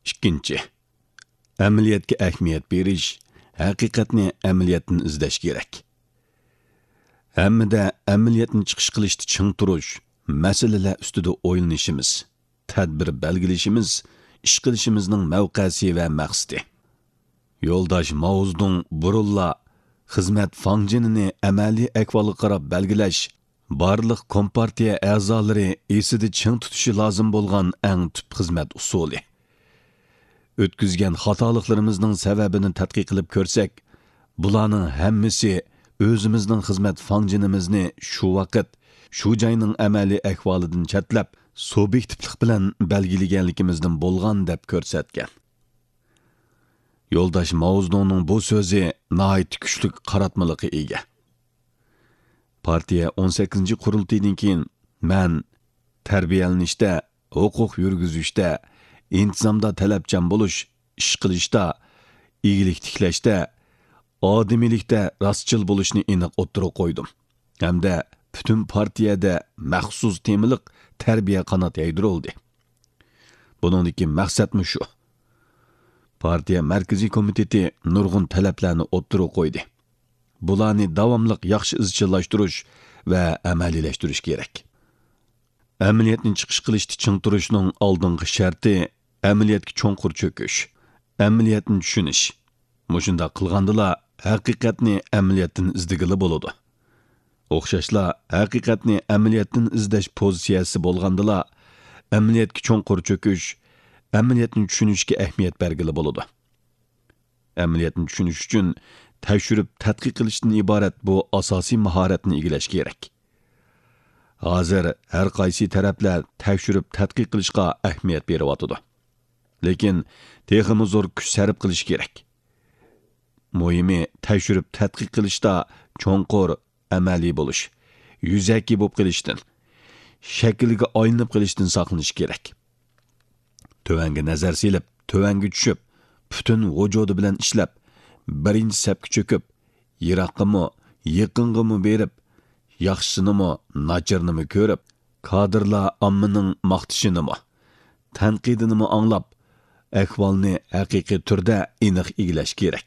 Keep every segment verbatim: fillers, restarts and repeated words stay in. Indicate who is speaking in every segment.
Speaker 1: ikkinchi. Amaliyotga ahamiyat berish, haqiqatni amaliyotdan izlash kerak. Hammada amaliyotni chiqish qilishda ching turish, masalalar ustida o'ylanishimiz, tadbir belgilashimiz, ish qilishimizning mavqesi va maqsadi. Yo'ldosh Mao'zedong burulla xizmat fanjinini amaliy ahvolga qarab belgilash, barliq kompartiya a'zolari esida ching tutishi lozim bo'lgan eng tub xizmat usuli. O'tkazgan xatoliklarımızning sababini tadqiq qilib ko'rsak, bularning hammasi o'zimizning xizmat fanjinimizni shu vaqt, shu joyning amaliy ahvolidan chatlab, subyektivlik bilan belgilaganligimizdan bo'lgan deb ko'rsatgan. Yo'ldosh Mao'zedongning bu so'zi nihoyat kuchli qaratmalikka ega. Partiya o'n sakkizinchi qurultaydan keyin men tarbiyalanishda, huquq yurgizishda, intizomda talabchan bo'lish, ish qilishda, iyilik tiklashda, odimiylikda rostchil bo'lishni aniq o'ttirib qo'ydim. Hamda butun partiyada maxsus temiliq tarbiya qanot yaydirildi. Buningdagi maqsadmi shu? Partiya markaziy komiteti nurg'un talablarni o'ttirib qo'ydi. Bularni davomli yaxshi izchillashtirish va amaliylashtirish kerak. Amaliyotni chiqish qilishda ching turishning oldingi sharti amaliyotga cho'nqur cho'kish, amaliyotni tushunish. Mushunda qilgandila haqiqatni amaliyotdan izdigili bo'ladi. O'xshashla haqiqatni amaliyotdan izlash pozitsiyasi bo'lgandila amaliyotga cho'nqur cho'kish, amaliyotni tushunishga ahamiyat bergili bo'ladi. Amaliyotni tushunish uchun tekshirib tadqiq qilishdan iborat bu asosiy mahoratni egallash kerak. Hozir har qaysi taraflar tekshirib tadqiq qilishga ahamiyat beryapti. Lekin texmi zo'r kuch sarf qilish kerak. Muhimi tekshirib tadqiq qilishda cho'nqur amaliy bo'lish, yuzaki bo'lib qilishdan, shakliga aylanib qilishdan saqlanish kerak. Tövanga nazar silib, tövanga tushib, butun vujudi bilan ishlab, birinchi safga cho'kib, yiroqqimi, yaqingimi berib, yaxshisinimi, nacharnimi ko'rib, kadrlar ommaning maqtishinimi, tanqidini anglab, ahvolni haqiqiy turda aniq egilash kerak.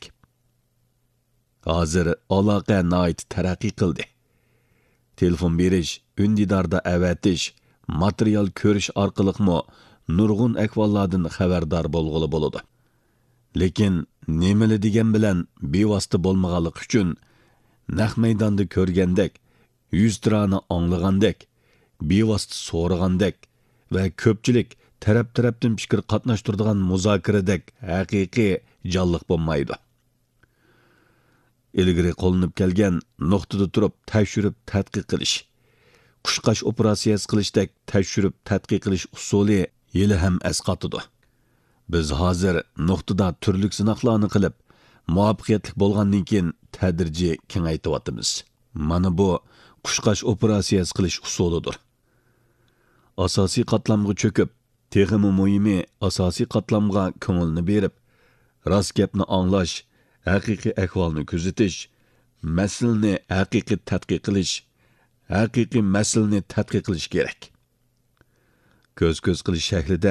Speaker 1: Hozir aloqa nihoyat taraqqiy qildi. Telefon berish, undidorda avatish, material ko'rish orqaliqmi nurg'un ahvollardan xabardor bo'lg'ili bo'ladi. Lekin nemali degan bilan bevosita bo'lmaganlik uchun naq maydonda ko'rgandek, yuz tirani anglagandek, bevosita so'ragandek va ko'pchilik taraf-tarafdan fikr qatnashtiradigan muzokiradek haqiqiy jonliq bo'lmaydi. Ilgari qo'llanib kelgan nuqtada turib tekshirib tadqiq qilish, qushqash operatsiyasi qilishdek tekshirib tadqiq qilish usuli yili ham asqatidi. Biz hozir nuqtada turli sinoqlarni qilib, muvaffaqiyatli bo'lgandan keyin tadrijiy kengaytiryapmiz. Mana bu qushqash operatsiyasi qilish usulidir. Asosiy qatlamga cho'kib, texmi muhimi asosiy qatlamga ko'ngilni berib, rost gapni anglash, haqiqiy ahvolni kuzatish, masalani haqiqiy tadqiq qilish, haqiqiy masalani tadqiq qilish kerak. Ko'z-ko'z qilish shaklida